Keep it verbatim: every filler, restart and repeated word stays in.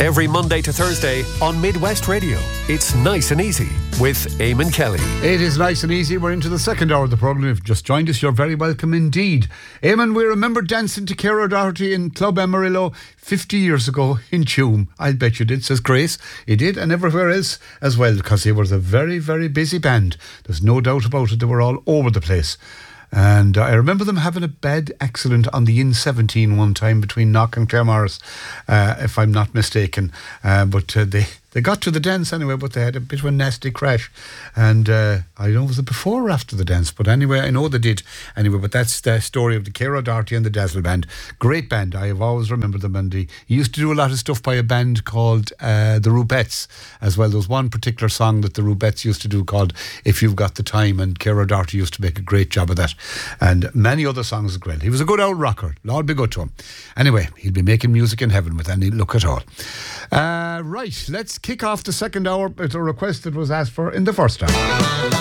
Every Monday to Thursday on Midwest Radio. It's Nice and Easy with Eamon Kelly. It is nice and easy. We're into the second hour of the programme. If you've just joined us, you're very welcome indeed. Eamon, we remember dancing to Ciara Doherty in Club Amarillo fifty years ago in Tuam. I'll bet you did, says Grace. He did, and everywhere else as well, because they were a very, very busy band. There's no doubt about it. They were all over the place. And uh, I remember them having a bad accident on the N seventeen one time between Knock and Claremorris, uh, if I'm not mistaken. Uh, but uh, they, they got to the dance anyway, but they had a bit of a nasty crash. And uh, I don't know, was it before or after the dance? But anyway, I know they did. Anyway, but that's the story of the Ciara Doherty and the Dazzle Band. Great band. I have always remembered them. And he used to do a lot of stuff by a band called uh, the Rubettes as well. There was one particular song that the Rubettes used to do called If You've Got the Time, and Ciara Doherty used to make a great job of that. And many other songs as well. He was a good old rocker. Lord be good to him. Anyway, he'll be making music in heaven with any luck at all. Uh, right, let's kick off the second hour with a request that was asked for in the first hour.